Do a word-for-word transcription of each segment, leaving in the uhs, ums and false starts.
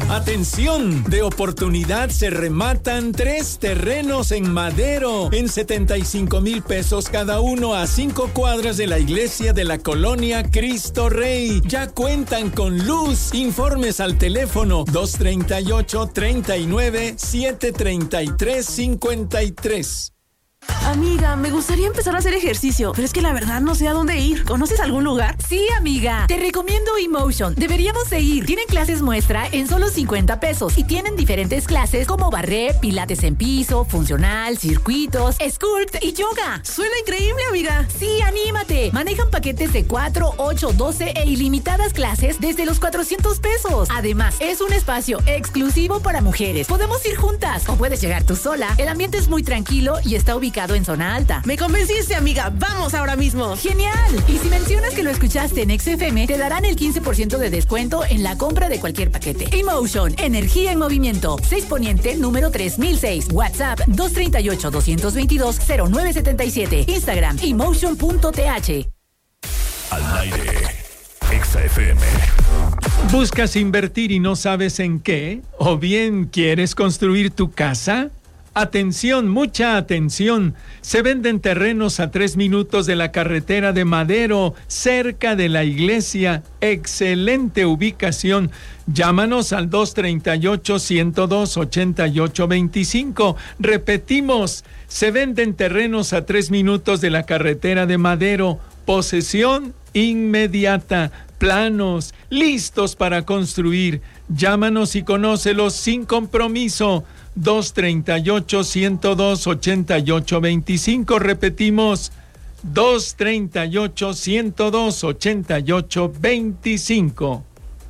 ¡Atención! De oportunidad se rematan tres terrenos en Madero en setenta y cinco mil pesos cada uno a cinco cuadras de la iglesia de la colonia Cristo Rey. Ya cuentan con luz. Informes al teléfono dos treinta y ocho, treinta y nueve, siete treinta y tres, cincuenta y tres. Amiga, me gustaría empezar a hacer ejercicio, pero es que la verdad no sé a dónde ir. ¿Conoces algún lugar? Sí, amiga. Te recomiendo eMotion. Deberíamos de ir. Tienen clases muestra en solo cincuenta pesos y tienen diferentes clases como barré, pilates en piso, funcional, circuitos, sculpt y yoga. Suena increíble, amiga. Sí, anímate. Manejan paquetes de cuatro, ocho, doce e ilimitadas clases desde los cuatrocientos pesos. Además, es un espacio exclusivo para mujeres. Podemos ir juntas o puedes llegar tú sola. El ambiente es muy tranquilo y está ubicado en zona alta. Me convenciste, amiga. Vamos ahora mismo. ¡Genial! Y si mencionas que lo escuchaste en X F M, te darán el quince por ciento de descuento en la compra de cualquier paquete. eMotion, energía en movimiento. seis Poniente, número tres mil seis. WhatsApp dos treinta y ocho, doscientos veintidós, cero nueve setenta y siete. Instagram, emotion punto t h. Al aire, X F M. ¿Buscas invertir y no sabes en qué? ¿O bien quieres construir tu casa? Atención, mucha atención. Se venden terrenos a tres minutos de la carretera de Madero, cerca de la iglesia. Excelente ubicación. Llámanos al dos treinta y ocho, ciento dos, ochenta y ocho veinticinco. Repetimos, se venden terrenos a tres minutos de la carretera de Madero. Posesión inmediata. Planos listos para construir. Llámanos y conócelos sin compromiso. dos treinta y ocho, ciento dos, ochenta y ocho veinticinco. Repetimos, dos treinta y ocho, ciento dos, ochenta y ocho veinticinco.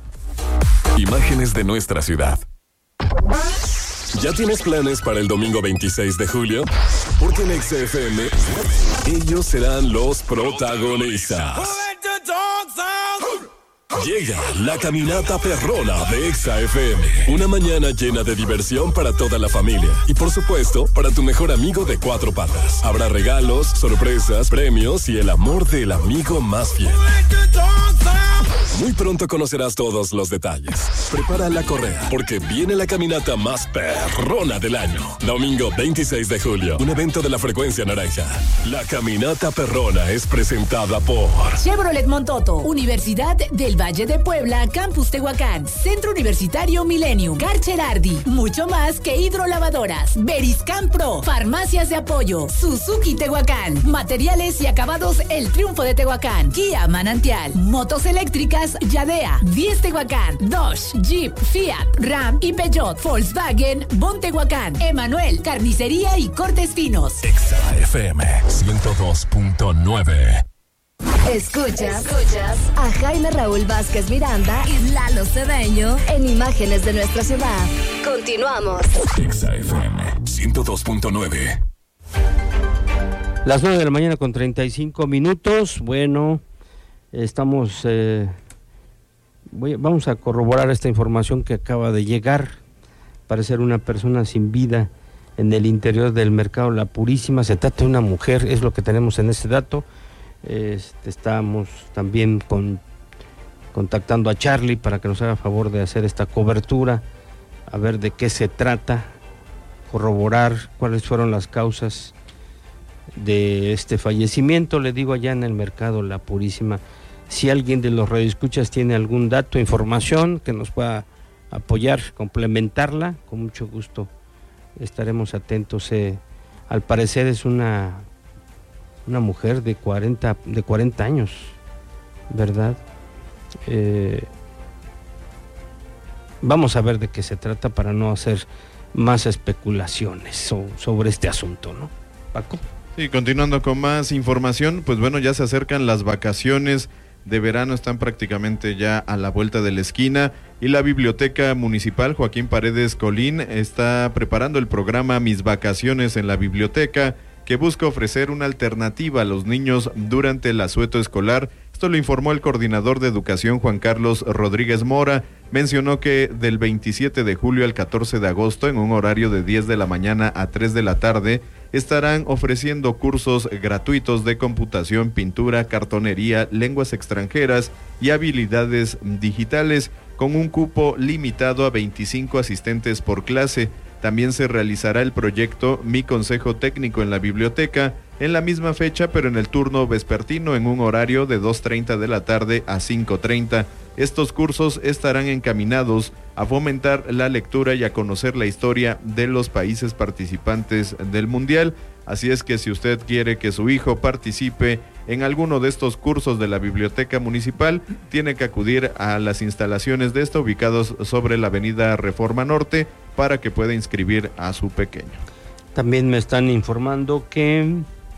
Imágenes de nuestra ciudad. ¿Ya tienes planes para el domingo veintiséis de julio? Porque en X F M ellos serán los protagonistas. Llega la caminata perrona de X F M. Una mañana llena de diversión para toda la familia. Y por supuesto, para tu mejor amigo de cuatro patas. Habrá regalos, sorpresas, premios y el amor del amigo más fiel. Muy pronto conocerás todos los detalles. Prepara la correa, porque viene la caminata más perrona del año. Domingo veintiséis de julio, un evento de la frecuencia naranja. La caminata perrona es presentada por Chevrolet Montoto, Universidad del Valle de Puebla, Campus Tehuacán, Centro Universitario Millennium, Karcher Ardi, mucho más que hidrolavadoras, Beriscan Pro, Farmacias de Apoyo, Suzuki Tehuacán, Materiales y Acabados El Triunfo de Tehuacán, Kia Manantial, Motos Eléctricas Yadea, diez Tehuacán, Dodge, Jeep, Fiat, Ram y Peugeot, Volkswagen, Bon Tehuacán, Emanuel, Carnicería y Cortes Finos. X F M ciento dos punto nueve. Escuchas, escuchas a Jaime Raúl Vázquez Miranda y Lalo Cedeño en Imágenes de nuestra ciudad. Continuamos. X F M ciento dos punto nueve. Las nueve de la mañana con treinta y cinco minutos. Bueno, estamos... Eh, voy, vamos a corroborar esta información que acaba de llegar. Parecer una persona sin vida en el interior del mercado La Purísima. Se trata de una mujer, es lo que tenemos en este dato. Este, estamos también con, contactando a Charlie para que nos haga favor de hacer esta cobertura, a ver de qué se trata, corroborar cuáles fueron las causas de este fallecimiento. Le digo, allá en el mercado La Purísima. Si alguien de los radioescuchas tiene algún dato, información que nos pueda apoyar, complementarla, con mucho gusto estaremos atentos. Eh, al parecer es una una mujer de cuarenta, de cuarenta años, ¿verdad? Eh, vamos a ver de qué se trata para no hacer más especulaciones so, sobre este asunto, ¿no, Paco? Sí, continuando con más información, pues bueno, ya se acercan las vacaciones de verano, están prácticamente ya a la vuelta de la esquina, y la Biblioteca Municipal Joaquín Paredes Colín está preparando el programa Mis Vacaciones en la Biblioteca, que busca ofrecer una alternativa a los niños durante el asueto escolar. Esto lo informó el coordinador de educación Juan Carlos Rodríguez Mora. Mencionó que del veintisiete de julio al catorce de agosto, en un horario de diez de la mañana a tres de la tarde, estarán ofreciendo cursos gratuitos de computación, pintura, cartonería, lenguas extranjeras y habilidades digitales. con un cupo limitado a veinticinco asistentes por clase. También se realizará el proyecto Mi Consejo Técnico en la biblioteca en la misma fecha, pero en el turno vespertino en un horario de dos treinta de la tarde a cinco treinta. Estos cursos estarán encaminados a fomentar la lectura y a conocer la historia de los países participantes del Mundial. Así es que si usted quiere que su hijo participe en alguno de estos cursos de la Biblioteca Municipal, tiene que acudir a las instalaciones de esta ubicados sobre la avenida Reforma Norte para que pueda inscribir a su pequeño. También me están informando que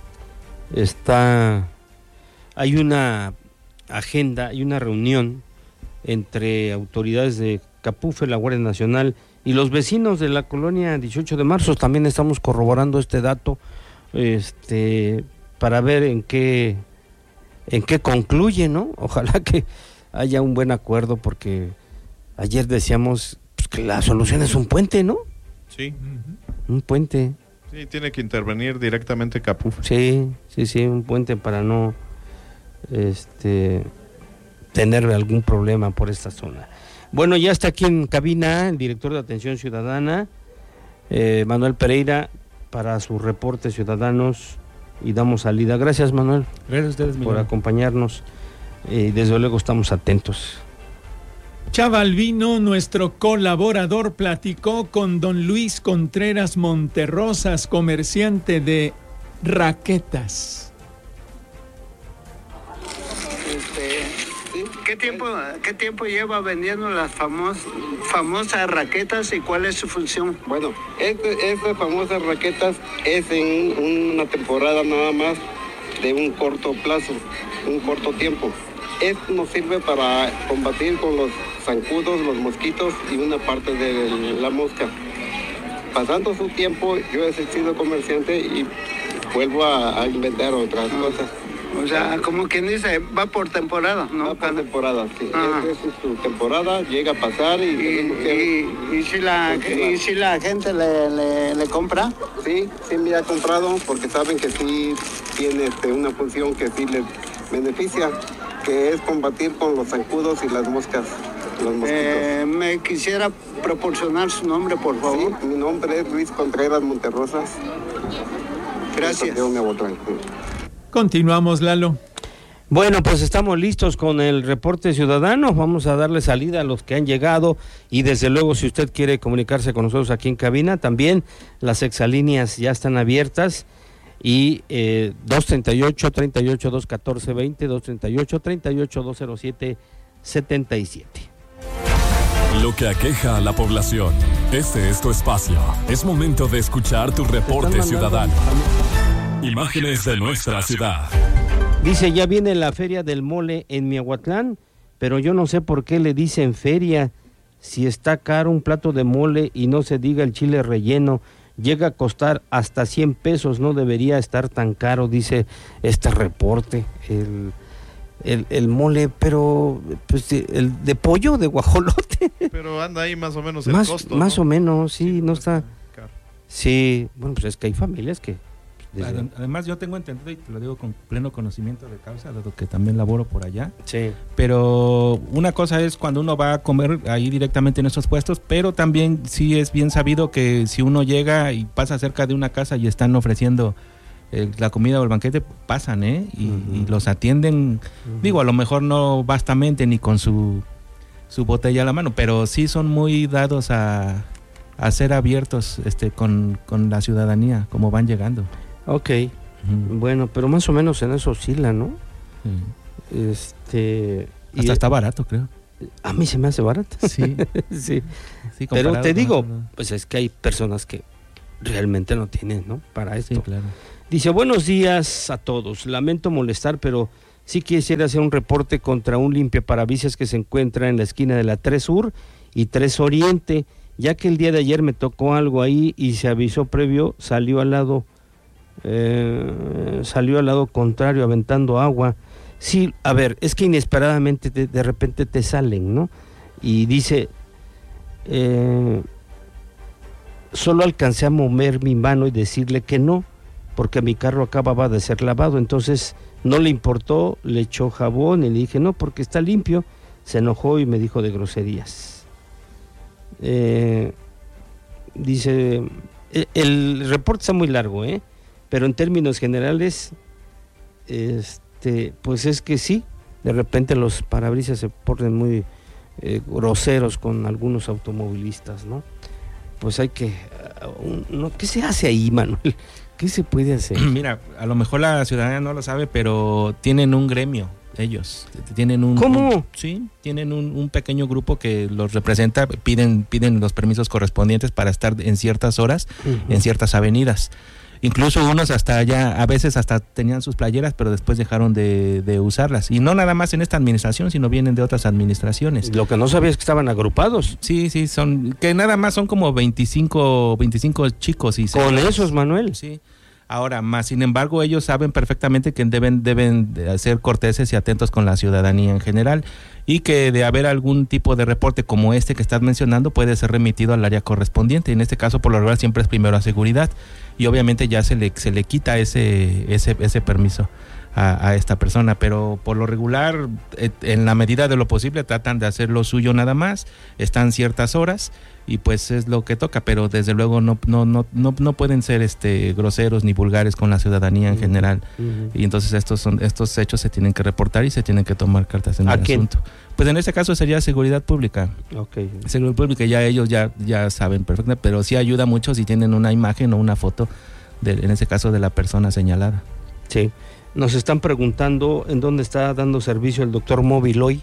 está hay una agenda, hay una reunión entre autoridades de Capufe, la Guardia Nacional y los vecinos de la colonia dieciocho de marzo. También estamos corroborando este dato este para ver en qué en qué concluye, ¿no? Ojalá que haya un buen acuerdo, porque ayer decíamos pues, que la solución es un puente, ¿no? Sí. Un puente. Sí, tiene que intervenir directamente Capufe. Sí, sí, sí, un puente para no este tener algún problema por esta zona. Bueno, ya está aquí en cabina el director de Atención Ciudadana, eh, Manuel Pereira, para sus reportes ciudadanos, y damos salida. Gracias, Manuel. Gracias a ustedes, por acompañarnos. Y eh, desde luego estamos atentos. Chavalvino, nuestro colaborador, platicó con don Luis Contreras Monterrosas, comerciante de raquetas. ¿Qué tiempo, qué tiempo lleva vendiendo las famos, famosas raquetas y cuál es su función? Bueno, este, estas famosas raquetas es en una temporada nada más de un corto plazo, un corto tiempo. Esto nos sirve para combatir con los zancudos, los mosquitos y una parte de la mosca. Pasando su tiempo, yo he sido comerciante y vuelvo a, a inventar otras ah. cosas. O sea, como quien dice, va por temporada, ¿no? Va por temporada, sí. Esa es su temporada, llega a pasar y... ¿Y, que, y, y, si, la, y si la gente le, le, le compra? Sí, sí me ha comprado porque saben que sí tiene este, una función que sí les beneficia, que es combatir con los zancudos y las moscas, los mosquitos. Eh, ¿Me quisiera proporcionar su nombre, por favor? Sí, mi nombre es Luis Contreras Monterrosas. Gracias. Continuamos, Lalo. Bueno, pues estamos listos con el reporte ciudadano. Vamos a darle salida a los que han llegado y desde luego si usted quiere comunicarse con nosotros aquí en cabina, también las exalíneas ya están abiertas y eh, dos treinta y ocho, treinta y ocho, dos catorce, veinte, dos treinta y ocho, treinta y ocho, dos cero siete, setenta y siete. Lo que aqueja a la población. Este es tu espacio. Es momento de escuchar tu reporte ciudadano. Imágenes de nuestra ciudad. Dice, ya viene la feria del mole en Miahuatlán, pero yo no sé por qué le dicen feria, si está caro un plato de mole y no se diga el chile relleno, llega a costar hasta cien pesos, no debería estar tan caro, dice este reporte. El, el, el mole, pero pues el de pollo, de guajolote. Pero anda ahí más o menos el más, costo, Más ¿no? o menos, sí, sí no está... Caro. Sí, bueno, pues es que hay familias que... Desde... Además yo tengo entendido, y te lo digo con pleno conocimiento de causa, dado que también laboro por allá, sí. Pero una cosa es cuando uno va a comer ahí directamente en esos puestos, pero también sí es bien sabido que si uno llega y pasa cerca de una casa y están ofreciendo eh, la comida o el banquete, pasan, ¿eh? Y, uh-huh. y los atienden, uh-huh. digo, a lo mejor no vastamente ni con su, su botella a la mano, pero sí son muy dados a, a ser abiertos este, con, con la ciudadanía, como van llegando. Ok, uh-huh. Bueno, pero más o menos en eso oscila, ¿no? Sí. Este, Hasta y, está barato, creo. A mí se me hace barato. Sí. sí. sí pero te digo, no. pues es que hay personas que realmente no tienen, ¿no? Para esto. Sí, claro. Dice, buenos días a todos. Lamento molestar, pero sí quisiera hacer un reporte contra un limpiaparabrisas que se encuentra en la esquina de la tres Sur y tres Oriente, ya que el día de ayer me tocó algo ahí y se avisó previo, salió al lado... Eh, salió al lado contrario aventando agua. Sí, a ver, es que inesperadamente te, de repente te salen, ¿no? Y dice, eh, solo alcancé a mover mi mano y decirle que no, porque mi carro acababa de ser lavado, entonces no le importó, le echó jabón y le dije, no, porque está limpio, se enojó y me dijo de groserías. Eh, dice, el, el reporte está muy largo, ¿eh? Pero en términos generales, este, pues es que sí, de repente los parabrisas se ponen muy eh, groseros con algunos automovilistas, ¿no? Pues hay que, uh, no, ¿qué se hace ahí, Manuel? ¿Qué se puede hacer? Mira, a lo mejor la ciudadanía no lo sabe, pero tienen un gremio, ellos. Tienen un, ¿Cómo? Un, sí, tienen un, un pequeño grupo que los representa, piden, piden los permisos correspondientes para estar en ciertas horas, uh-huh. en ciertas avenidas. Incluso unos hasta ya, a veces hasta tenían sus playeras, pero después dejaron de, de usarlas. Y no nada más en esta administración, sino vienen de otras administraciones. Lo que no sabía es que estaban agrupados. Sí, sí, son, que nada más son como veinticinco, veinticinco chicos. Y con esos, Manuel. Sí. Ahora, más sin embargo, ellos saben perfectamente que deben, deben ser corteses y atentos con la ciudadanía en general, y que de haber algún tipo de reporte como este que estás mencionando, puede ser remitido al área correspondiente. En este caso, por lo regular, siempre es primero a seguridad, y obviamente ya se le, se le quita ese, ese, ese permiso a, a esta persona, pero por lo regular, en la medida de lo posible, tratan de hacer lo suyo nada más, están ciertas horas, y pues es lo que toca, pero desde luego no no no no, no pueden ser este groseros ni vulgares con la ciudanía en uh-huh. general. Uh-huh. Y entonces estos son estos hechos se tienen que reportar y se tienen que tomar cartas en el quién? asunto. Pues en este caso sería seguridad pública. Okay. Seguridad pública, ya ellos ya ya saben perfectamente, pero sí ayuda mucho si tienen una imagen o una foto de, en ese caso, de la persona señalada. Sí. Nos están preguntando en dónde está dando servicio el doctor Móvil hoy.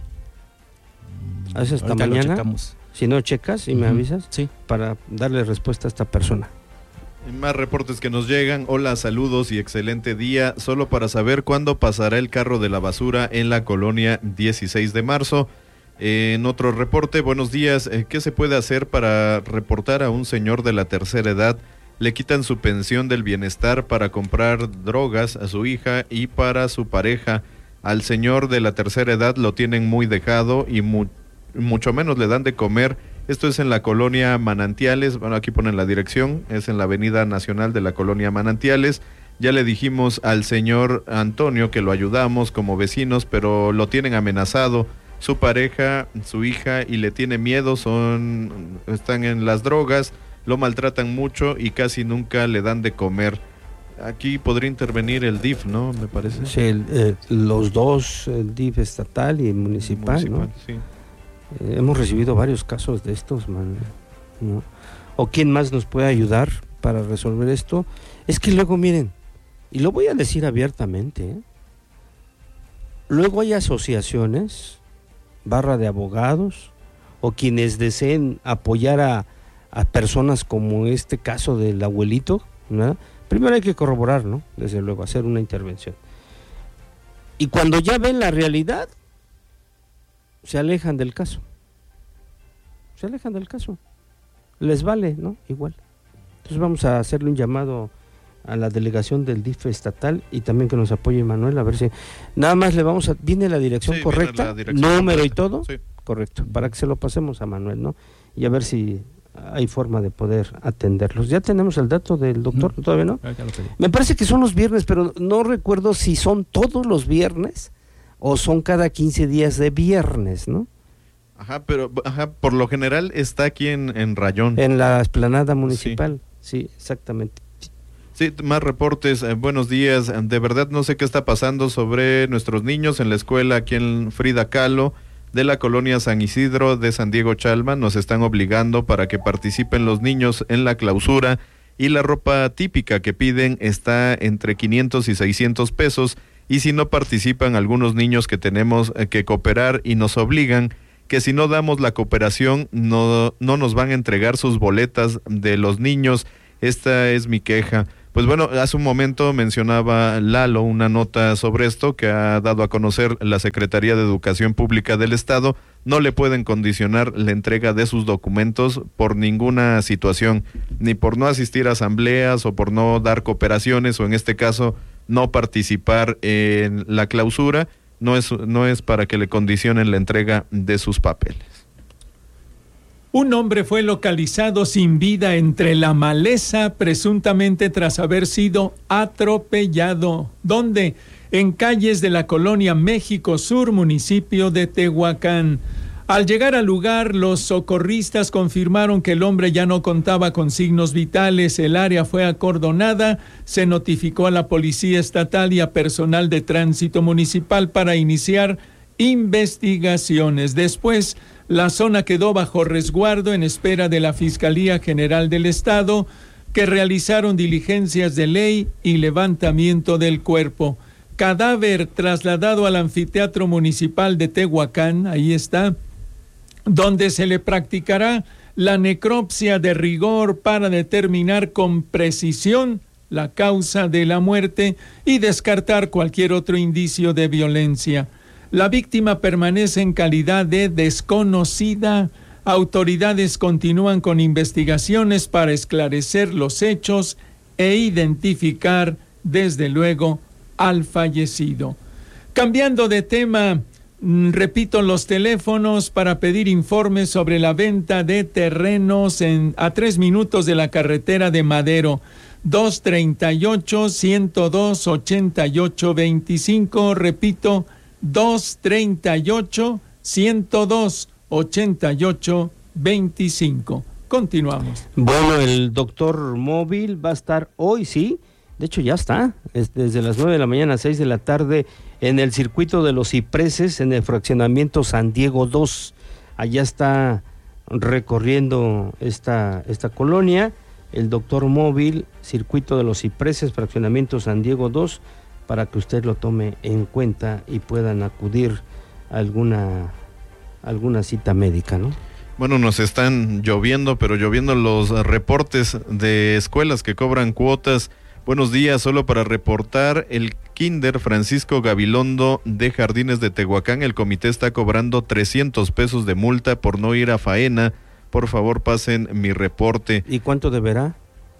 ¿A eso esta Ahorita mañana? Lo checamos. Si no, checas y me uh-huh. avisas, sí, para darle respuesta a esta persona. Más reportes que nos llegan. Hola, saludos y excelente día. Solo para saber cuándo pasará el carro de la basura en la colonia dieciséis de marzo. Eh, en otro reporte, buenos días. Eh, ¿Qué se puede hacer para reportar a un señor de la tercera edad? Le quitan su pensión del bienestar para comprar drogas a su hija y para su pareja. Al señor de la tercera edad lo tienen muy dejado y muy mucho menos le dan de comer. Esto es en la colonia Manantiales, bueno, aquí ponen la dirección, es en la avenida nacional de la colonia Manantiales. Ya le dijimos al señor Antonio que lo ayudamos como vecinos, pero lo tienen amenazado, su pareja, su hija, y le tiene miedo, son, están en las drogas, lo maltratan mucho y casi nunca le dan de comer. Aquí podría intervenir el D I F, ¿no? Me parece. Sí, el, eh, los dos, el D I F estatal y el municipal, municipal, ¿no? Sí. Eh, hemos recibido varios casos de estos, man, ¿no? ¿O quién más nos puede ayudar para resolver esto? Es que luego, miren, y lo voy a decir abiertamente, ¿eh? Luego hay asociaciones, barra de abogados, o quienes deseen apoyar a, a personas como este caso del abuelito, ¿no? Primero hay que corroborar, ¿no? Desde luego, hacer una intervención. Y cuando ya ven la realidad, se alejan del caso. Se alejan del caso. Les vale, ¿no? Igual. Entonces vamos a hacerle un llamado a la delegación del D I F estatal y también que nos apoye Manuel, a ver si nada más le vamos a... ¿Viene la dirección sí, correcta? La dirección ¿Número correcta. y todo? Sí. Correcto, para que se lo pasemos a Manuel, ¿no? Y a ver si hay forma de poder atenderlos. ¿Ya tenemos el dato del doctor? No. ¿Todavía no? Ah, ya lo pedí. Me parece que son los viernes, pero no recuerdo si son todos los viernes o son cada quince días de viernes, ¿no? Ajá, pero ajá, por lo general está aquí en, en Rayón. En la explanada municipal, sí, sí, exactamente. Sí, más reportes. Eh, buenos días. De verdad no sé qué está pasando sobre nuestros niños en la escuela aquí en Frida Kahlo de la colonia San Isidro de San Diego Chalma. Nos están obligando para que participen los niños en la clausura y la ropa típica que piden está entre quinientos y seiscientos pesos. Y si no participan algunos niños que tenemos eh, que cooperar y nos obligan que si no damos la cooperación no, no nos van a entregar sus boletas de los niños. Esta es mi queja. Pues bueno, hace un momento mencionaba Lalo una nota sobre esto que ha dado a conocer la Secretaría de Educación Pública del Estado. No le pueden condicionar la entrega de sus documentos por ninguna situación, ni por no asistir a asambleas o por no dar cooperaciones o en este caso no participar en la clausura. No es, no es para que le condicionen la entrega de sus papeles. Un hombre fue localizado sin vida entre la maleza, presuntamente tras haber sido atropellado. ¿Dónde? en calles de la colonia México Sur, municipio de Tehuacán. Al llegar al lugar, los socorristas confirmaron que el hombre ya no contaba con signos vitales. El área fue acordonada, se notificó a la Policía Estatal y a personal de tránsito municipal para iniciar investigaciones. Después, la zona quedó bajo resguardo en espera de la Fiscalía General del Estado, que realizaron diligencias de ley y levantamiento del cuerpo. Cadáver trasladado al anfiteatro municipal de Tehuacán, ahí está, donde se le practicará la necropsia de rigor para determinar con precisión la causa de la muerte y descartar cualquier otro indicio de violencia. La víctima permanece en calidad de desconocida. Autoridades continúan con investigaciones para esclarecer los hechos e identificar, desde luego, al fallecido. Cambiando de tema, repito los teléfonos para pedir informes sobre la venta de terrenos en, a tres minutos de la carretera de Madero. dos treinta y ocho, ciento dos, ochenta y ocho veinticinco. Repito, dos treinta y ocho, ciento dos, ochenta y ocho veinticinco. Continuamos. Bueno, el doctor móvil va a estar hoy, sí. De hecho, ya está. Es desde las nueve de la mañana a seis de la tarde en el circuito de los Cipreses, en el fraccionamiento San Diego dos. Allá está recorriendo esta, esta colonia. El doctor móvil, circuito de los Cipreses, fraccionamiento San Diego dos, para que usted lo tome en cuenta y puedan acudir a alguna, alguna cita médica, ¿no? Bueno, nos están lloviendo, pero lloviendo los reportes de escuelas que cobran cuotas. Buenos días, solo para reportar, el Kinder Francisco Gabilondo de Jardines de Tehuacán, el comité está cobrando trescientos pesos de multa por no ir a faena. Por favor, pasen mi reporte. ¿Y cuánto deberá?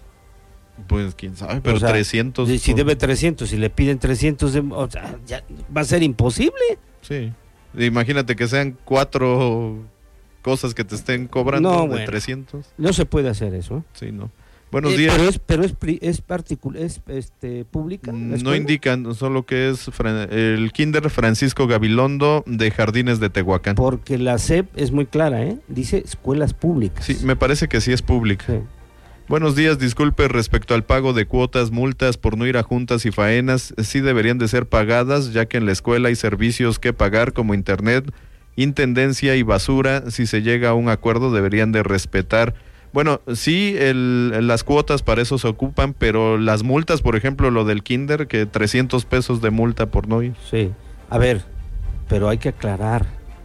Pues quién sabe, pero o sea, trescientos. Si por... debe trescientos, si le piden trescientos, de, o sea, ya va a ser imposible. Sí, imagínate que sean cuatro cosas que te estén cobrando no, de bueno, trescientos. No se puede hacer eso. Sí, no. Buenos eh, días. Pero es, pero es, es particular, es este, pública. No indican, solo que es Fran, el Kinder Francisco Gabilondo de Jardines de Tehuacán. Porque la S E P es muy clara, ¿eh? Dice escuelas públicas. Sí, me parece que sí es pública. Sí. Buenos días, disculpe, respecto al pago de cuotas, multas por no ir a juntas y faenas, sí deberían de ser pagadas, ya que en la escuela hay servicios que pagar como internet, intendencia y basura. Si se llega a un acuerdo, deberían de respetar. Bueno, sí, el, las cuotas para eso se ocupan, pero las multas, por ejemplo, lo del kinder, que trescientos pesos de multa por no ir. Sí, a ver, pero hay que aclarar,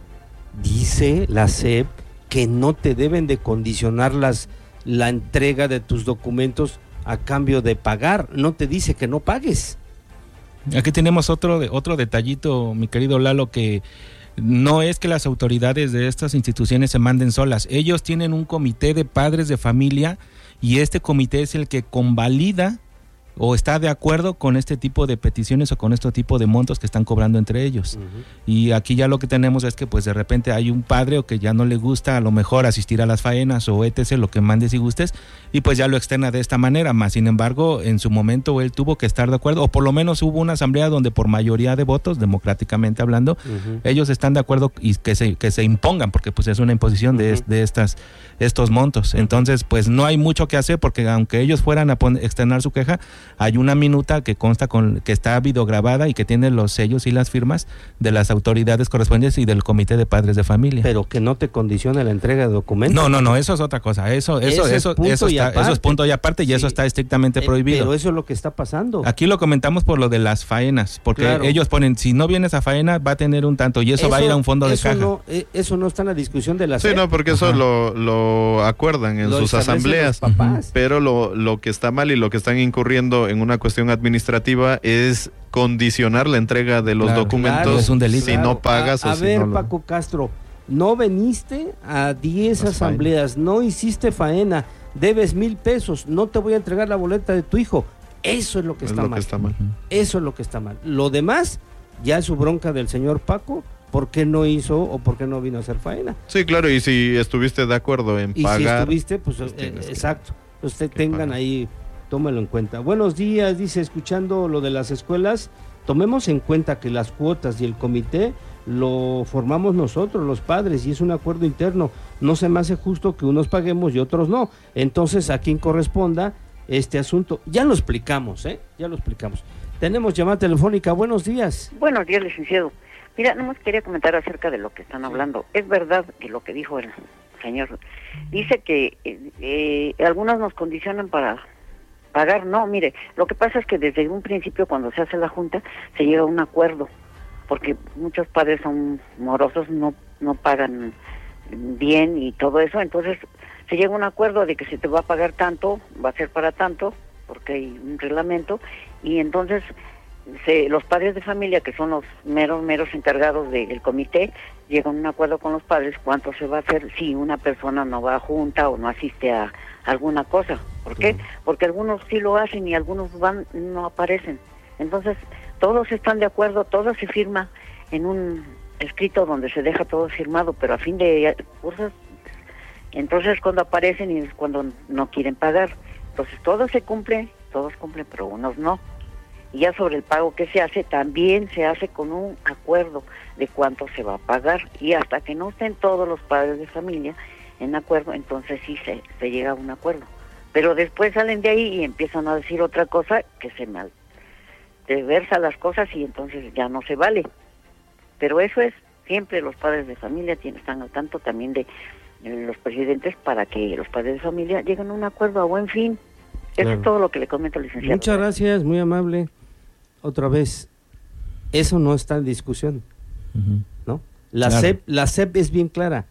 dice la S E P que no te deben de condicionar las, la entrega de tus documentos a cambio de pagar, no te dice que no pagues. Aquí tenemos otro, otro detallito, mi querido Lalo, que no es que las autoridades de estas instituciones se manden solas. Ellos tienen un comité de padres de familia y este comité es el que convalida o está de acuerdo con este tipo de peticiones o con este tipo de montos que están cobrando entre ellos. Uh-huh. Y aquí ya lo que tenemos es que pues de repente hay un padre o que ya no le gusta a lo mejor asistir a las faenas o etcétera, lo que mandes y gustes, y pues ya lo externa de esta manera, más sin embargo en su momento él tuvo que estar de acuerdo, o por lo menos hubo una asamblea donde por mayoría de votos, democráticamente hablando, uh-huh. ellos están de acuerdo y que se, que se impongan, porque pues es una imposición uh-huh. de, de estas, estos montos. Entonces pues no hay mucho que hacer, porque aunque ellos fueran a poner, externar su queja, hay una minuta que consta con, que está videograbada y que tiene los sellos y las firmas de las autoridades correspondientes y del comité de padres de familia. Pero que no te condicione la entrega de documentos. No, no, no, eso es otra cosa. Eso, eso, eso, eso, eso, está, eso es punto y aparte, y sí. eso está estrictamente eh, prohibido. Pero eso es lo que está pasando. Aquí lo comentamos por lo de las faenas, porque claro. ellos ponen, si no vienes a faena, va a tener un tanto, y eso, eso va a ir a un fondo de caja. No, eh, eso no está en la discusión de la Sí, no, porque eso lo, lo acuerdan en lo sus asambleas. Papás. Pero lo, lo que está mal y lo que están incurriendo en una cuestión administrativa es condicionar la entrega de los claro, documentos claro, es un delito. si claro. no pagas a, o a si ver, no lo... Paco Castro, no veniste a diez Las asambleas, faenas. No hiciste faena, debes mil pesos, no te voy a entregar la boleta de tu hijo. Eso es lo que, es está, lo mal. que está mal. Eso es lo que está mal. Lo demás ya es su bronca del señor Paco. ¿Por qué no hizo o por qué no vino a hacer faena? Sí, claro, y si estuviste de acuerdo en y pagar... Y si estuviste, pues, pues eh, exacto. Usted tengan pagar. Ahí, tómelo en cuenta. Buenos días, dice, escuchando lo de las escuelas, Tomemos en cuenta que las cuotas y el comité lo formamos nosotros, los padres, y es un acuerdo interno. No se me hace justo que unos paguemos y otros no. Entonces, a quien corresponda este asunto. Ya lo explicamos, ¿eh? Ya lo explicamos. Tenemos llamada telefónica. Buenos días. Buenos días, licenciado. Mira, nomás quería comentar acerca de lo que están hablando. Es verdad que lo que dijo el señor, dice que eh, eh, algunos nos condicionan para pagar. No, mire, lo que pasa es que desde un principio, cuando se hace la junta, se llega a un acuerdo, porque muchos padres son morosos, no no pagan bien y todo eso. Entonces se llega a un acuerdo de que si te va a pagar tanto, va a ser para tanto, porque hay un reglamento, y entonces se, los padres de familia, que son los meros meros encargados del comité, llegan a un acuerdo con los padres cuánto se va a hacer si una persona no va a junta o no asiste a alguna cosa. ¿Por qué? Porque algunos sí lo hacen y algunos van no aparecen. Entonces todos están de acuerdo, todo se firma en un escrito donde se deja todo firmado, pero a fin de cursos, entonces cuando aparecen y es cuando no quieren pagar. Entonces todo se cumple, todos cumplen, pero unos no. Y ya sobre el pago que se hace, también se hace con un acuerdo de cuánto se va a pagar, y hasta que no estén todos los padres de familia en acuerdo, entonces sí se, se llega a un acuerdo. Pero después salen de ahí y empiezan a decir otra cosa que se mal reversa las cosas y entonces ya no se vale. Pero eso es, siempre los padres de familia tienen, están al tanto también de eh, los presidentes, para que los padres de familia lleguen a un acuerdo a buen fin. Eso Claro. es todo lo que le comento, licenciado. Muchas gracias, muy amable. Otra vez, eso no está en discusión, Uh-huh. ¿no? La Claro. S E P, la S E P es bien clara,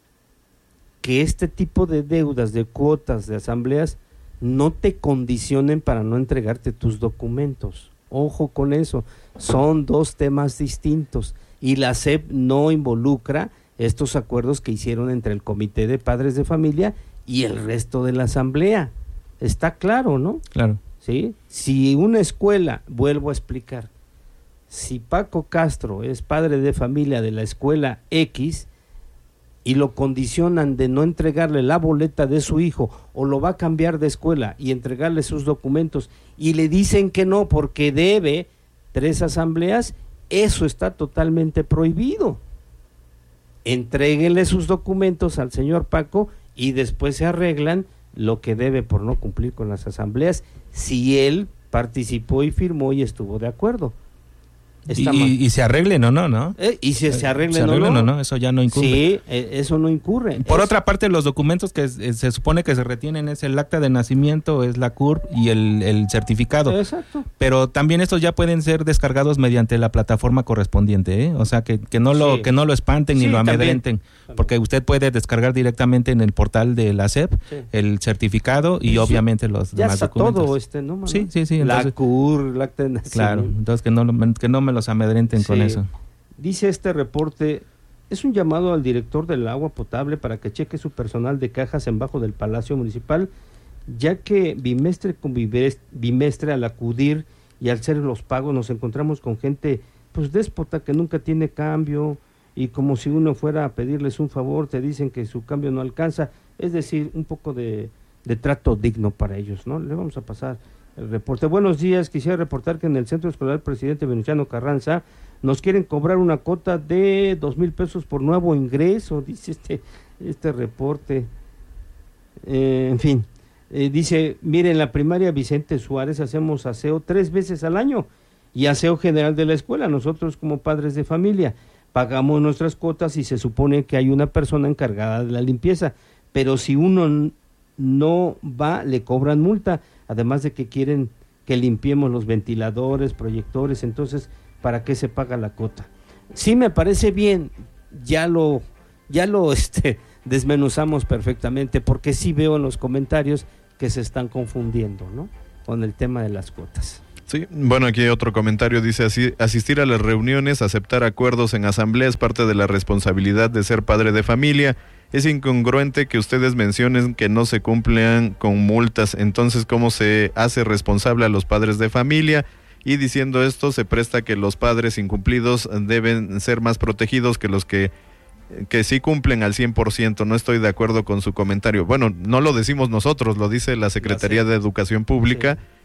que este tipo de deudas, de cuotas, de asambleas, no te condicionen para no entregarte tus documentos. Ojo con eso, son dos temas distintos, y la S E P no involucra estos acuerdos que hicieron entre el Comité de Padres de Familia y el resto de la asamblea. Está claro, ¿no? Claro. ¿Sí? Si una escuela, vuelvo a explicar, si Paco Castro es padre de familia de la escuela X y lo condicionan de no entregarle la boleta de su hijo, o lo va a cambiar de escuela y entregarle sus documentos, y le dicen que no porque debe tres asambleas, eso está totalmente prohibido. Entréguenle sus documentos al señor Paco y después se arreglan lo que debe por no cumplir con las asambleas, si él participó y firmó y estuvo de acuerdo. Está y, mal. y se arreglen o no, ¿no? Eh, y si se arreglen, se arreglen o, no. o no, eso ya no incumbe. Sí, eh, eso no incurre. Por es, otra parte, los documentos que se, se supone que se retienen es el acta de nacimiento, es la C U R P y el, el certificado. Exacto. Pero también estos ya pueden ser descargados mediante la plataforma correspondiente, ¿eh? O sea, que, que no lo Sí. que no lo espanten Sí, ni lo también. amedrenten, También. porque usted puede descargar directamente en el portal de la S E P Sí. el certificado y Sí. obviamente los ya demás está documentos. todo este, ¿no? Manuel? Sí, sí, sí. La Entonces, C U R P, el acta de nacimiento. claro, entonces que no, lo- que no me los amedrenten con Sí. eso. Dice este reporte, es un llamado al director del agua potable para que cheque su personal de cajas en bajo del Palacio Municipal, ya que bimestre con bimes- bimestre al acudir y al hacer los pagos nos encontramos con gente pues déspota que nunca tiene cambio, y como si uno fuera a pedirles un favor te dicen que su cambio no alcanza, es decir, un poco de, de trato digno para ellos, ¿no? Le vamos a pasar el reporte. Buenos días, quisiera reportar que en el Centro Escolar Presidente Venustiano Carranza nos quieren cobrar una cuota de dos mil pesos por nuevo ingreso, dice este, este reporte. Eh, en fin, eh, dice, mire, en la primaria Vicente Suárez hacemos aseo tres veces al año y aseo general de la escuela. Nosotros como padres de familia pagamos nuestras cuotas y se supone que hay una persona encargada de la limpieza, pero si uno n- no va, le cobran multa, además de que quieren que limpiemos los ventiladores, proyectores. Entonces, ¿para qué se paga la cuota? Sí, me parece bien, ya lo, ya lo este, desmenuzamos perfectamente, porque sí veo en los comentarios que se están confundiendo, ¿no?, con el tema de las cuotas. Sí, bueno, aquí hay otro comentario, dice así: asistir a las reuniones, aceptar acuerdos en asamblea es parte de la responsabilidad de ser padre de familia. Es incongruente que ustedes mencionen que no se cumplan con multas, entonces ¿cómo se hace responsable a los padres de familia? Y diciendo esto, se presta que los padres incumplidos deben ser más protegidos que los que, que sí cumplen al cien por ciento. No estoy de acuerdo con su comentario. Bueno, no lo decimos nosotros, lo dice la Secretaría de Educación Pública,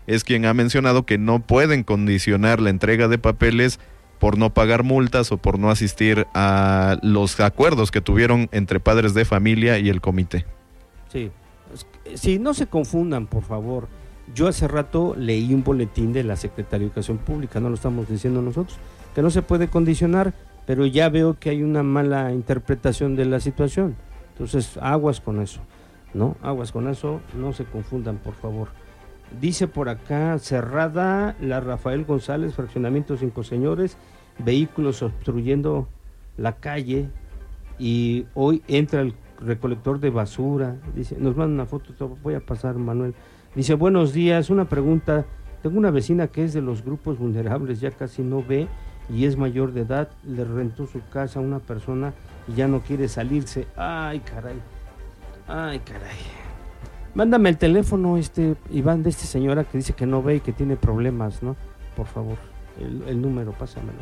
es quien ha mencionado que no pueden condicionar la entrega de papeles por no pagar multas o por no asistir a los acuerdos que tuvieron entre padres de familia y el comité. Sí, sí, no se confundan, por favor. Yo hace rato leí un boletín de la Secretaría de Educación Pública, no lo estamos diciendo nosotros, que no se puede condicionar, pero ya veo que hay una mala interpretación de la situación. Entonces, aguas con eso, ¿no? Aguas con eso, no se confundan, por favor. Dice por acá, cerrada la Rafael González, fraccionamiento Cinco Señores, vehículos obstruyendo la calle y hoy entra el recolector de basura. Dice, nos manda una foto, voy a pasar, Manuel. Dice, buenos días, una pregunta, tengo una vecina que es de los grupos vulnerables, ya casi no ve y es mayor de edad, le rentó su casa a una persona y ya no quiere salirse. Ay, caray, ay, caray. Mándame el teléfono, este Iván, de esta señora que dice que no ve y que tiene problemas, ¿no? Por favor, el, el número, pásamelo.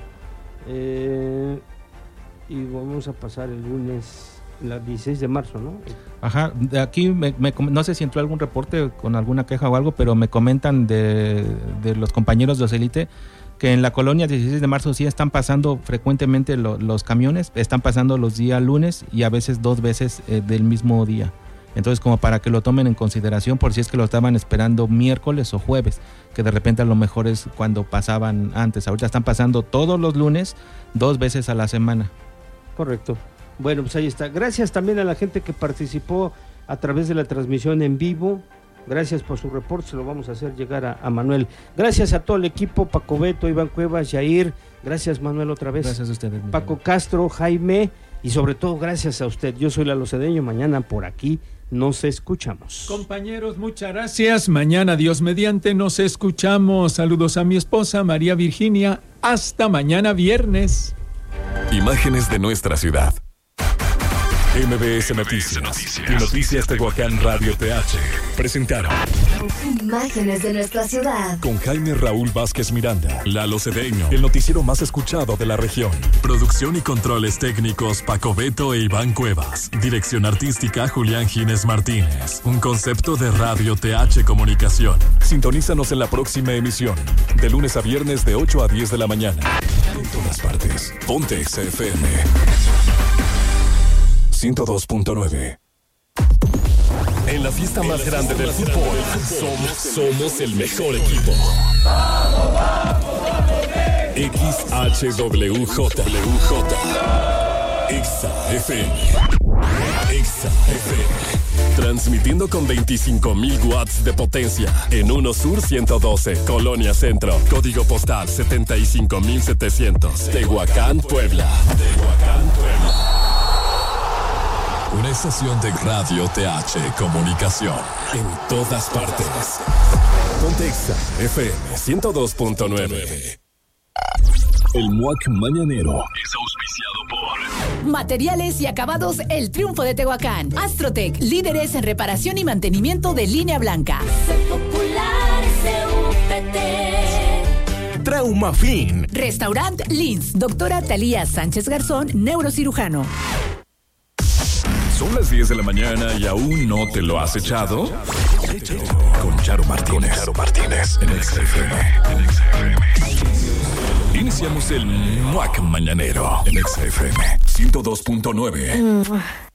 Eh, y vamos a pasar el lunes, la dieciséis de marzo, ¿no? Ajá, de aquí me, me, no sé si entró algún reporte con alguna queja o algo, pero me comentan de, de los compañeros de Ocelite que en la colonia dieciséis de marzo sí están pasando frecuentemente lo, los camiones, están pasando los días lunes y a veces dos veces eh, del mismo día. Entonces, como para que lo tomen en consideración por si es que lo estaban esperando miércoles o jueves, que de repente a lo mejor es cuando pasaban antes. Ahorita están pasando todos los lunes, dos veces a la semana. Correcto. Bueno, pues ahí está. Gracias también a la gente que participó a través de la transmisión en vivo. Gracias por su reporte, se lo vamos a hacer llegar a, a Manuel. Gracias a todo el equipo, Paco Beto, Iván Cuevas, Yair. Gracias, Manuel, otra vez. Gracias a ustedes. Paco Castro, Jaime, y sobre todo gracias a usted. Yo soy Lalo Cedeño, mañana por aquí nos escuchamos. Compañeros, muchas gracias. Mañana, Dios mediante, nos escuchamos. Saludos a mi esposa, María Virginia. Hasta mañana viernes. Imágenes de nuestra ciudad. M B S Noticias y Noticias Tehuacán Radio T H presentaron Imágenes de nuestra ciudad con Jaime Raúl Vázquez Miranda, Lalo Cedeño, el noticiero más escuchado de la región. Producción y controles técnicos Paco Beto e Iván Cuevas. Dirección artística Julián Gines Martínez. Un concepto de Radio T H Comunicación. Sintonízanos en la próxima emisión, de lunes a viernes de ocho a diez de la mañana. En todas partes. Ponte X F M ciento dos punto nueve. En la fiesta más grande del fútbol, somos, somos el mejor equipo. X H W J Exa F M. Exa F M. Transmitiendo con veinticinco mil watts de potencia en uno Sur ciento doce, Colonia Centro. Código postal setenta y cinco mil setecientos. Tehuacán, Puebla. Tehuacán, Puebla. Una estación de Radio T H Comunicación. En todas partes. Ponte Exa F M ciento dos punto nueve. El M U A C Mañanero es auspiciado por Materiales y Acabados El Triunfo de Tehuacán. Astrotec, líderes en reparación y mantenimiento de línea blanca. Popular C U P T. Traumafin. Restaurant Lins. Doctora Talía Sánchez Garzón, neurocirujano. Son las diez de la mañana y aún no te lo has echado. Échalo con Charo Martínez. Charo Martínez en X F M. Iniciamos el M U A C Mañanero en X F M ciento dos punto nueve.